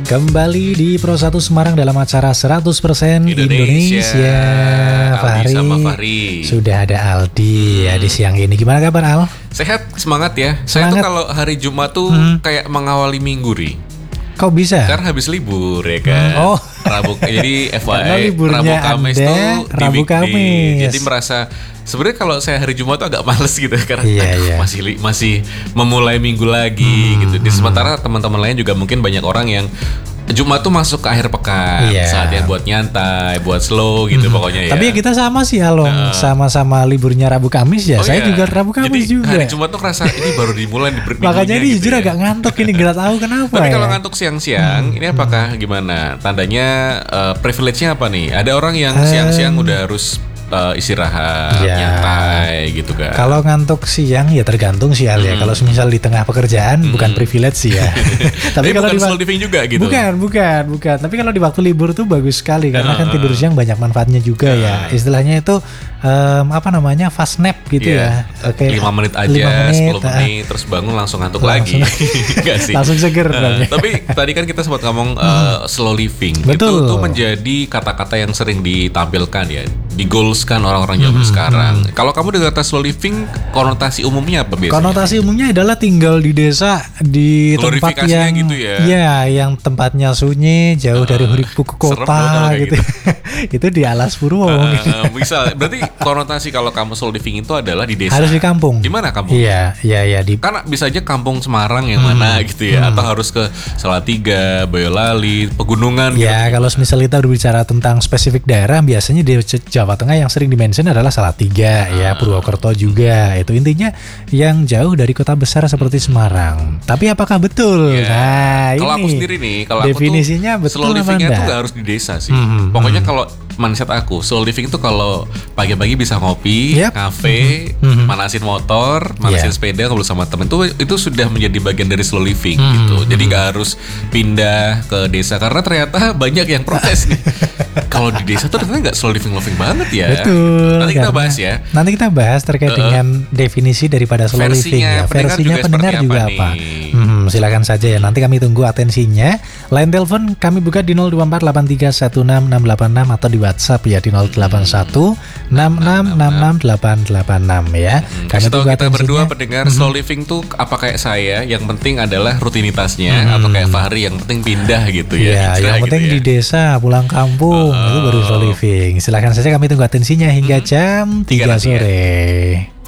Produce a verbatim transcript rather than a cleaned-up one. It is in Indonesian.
Kembali di Pro satu Semarang dalam acara seratus persen Indonesia, Indonesia. Aldi Fahri, sama Fahri. Sudah ada Aldi ya di siang ini. Gimana kabar Al? Sehat, semangat ya. Saya Semangat. tuh kalau hari Jumat tuh Hmm. kayak mengawali minggu, Ri. Kok bisa? Karena habis libur ya kan. Oh. Rabu, jadi F Karena Y I liburnya Rabu Kamis Anda, tuh di Rabu weekday. Kamis. Jadi merasa sebenarnya kalau saya hari Jumat tuh agak males gitu karena Iya, aduh, iya. masih li- masih memulai minggu lagi Hmm, gitu. Di sementara teman-teman lain juga mungkin banyak orang yang Jumat tuh masuk ke akhir pekan, Iya. saatnya buat nyantai, buat slow gitu pokoknya ya. Tapi ya kita sama sih Along, sama-sama liburnya Rabu Kamis ya. Oh Saya iya. juga Rabu Kamis Jadi, juga. hari Jumat tuh kerasa ini baru dimulai di minggunya Makanya ini gitu jujur ya. agak ngantuk ini, nggak tahu kenapa Tapi ya. kalau ngantuk siang-siang, ini apakah gimana? Tandanya uh, privilege-nya apa nih? Ada orang yang Um, siang-siang udah harus uh, istirahat, Ya. nyantai gitu kan. Kalau ngantuk siang ya tergantung sih Al ya. Kalau misal di tengah pekerjaan bukan privilege sih ya. Tapi kalau bukan di slow living juga gitu. Bukan, bukan, bukan. Tapi kalau di waktu libur tuh bagus sekali karena kan Uh, tidur siang banyak manfaatnya juga ya. Istilahnya itu em, apa namanya fast nap gitu Iya. ya. Oke. lima menit aja, lima menit, sepuluh ah. menit, terus bangun langsung ngantuk Langsung. lagi. Enggak sih. Langsung seger Uh, namanya. tapi tadi kan kita sempat ngomong uh, slow living. Betul. Itu tuh menjadi kata-kata yang sering ditampilkan ya, digolskan orang-orang zaman Hmm, sekarang. Kalau kamu dengar kata slow living, konotasi umumnya apa biasanya? Konotasi umumnya adalah tinggal di desa di tempat Glorifikasinya yang gitu ya. Iya, yang tempatnya sunyi, jauh dari hiruk pikuk serem dong kalau kota kayak gitu. Itu di Alas Purwo Uh, mungkin. bisa. Berarti konotasi kalau kamu slow living itu adalah di desa. Harus di kampung. Di mana kampung? Iya, iya, iya di Karena bisa aja kampung Semarang yang mana gitu ya, atau harus ke Salatiga, Boyolali, pegunungan. Ya, gitu. kalau misal kita berbicara tentang spesifik daerah, biasanya di Jawa Tengah yang sering dimention adalah Salatiga, ya Purwokerto juga. Itu intinya yang jauh dari kota besar seperti Semarang. Tapi apakah betul? Ya. Nah, Kalau ini aku sendiri nih, kalau definisinya aku tuh betul slow apa livingnya enggak? tuh gak harus di desa sih. Hmm, Pokoknya kalau mindset aku, slow living itu kalau pagi-pagi bisa ngopi, Yep. kafe, Hmm. manasin motor, manasin Yeah. sepeda ngobrol sama temen itu itu sudah menjadi bagian dari slow living Hmm, gitu. Jadi nggak harus pindah ke desa karena ternyata banyak yang protes nih. Kalau di desa tuh ternyata nggak slow living living banget ya. Betul. Nanti kita karena- bahas ya. Nanti kita bahas terkait Uh, dengan definisi daripada slow living versinya ya. pendengar Versinya juga pendengar seperti juga apa apa? nih? Hmm, silakan saja ya. Nanti kami tunggu atensinya. Line telepon kami buka di nol dua empat delapan tiga satu enam enam delapan enam atau di WhatsApp ya di nol delapan satu enam enam enam enam delapan delapan enam ya. Kami Kasih tahu tunggu kita atensinya. berdua pendengar slow living tuh apa kayak saya, yang penting adalah rutinitasnya, atau kayak Fahri yang penting pindah gitu ya. Ya, Hijrah yang gitu penting ya. di desa, pulang kampung, itu baru slow living. Silakan saja kami tunggu atensinya hingga jam Tiga tiga nanti ya. sore.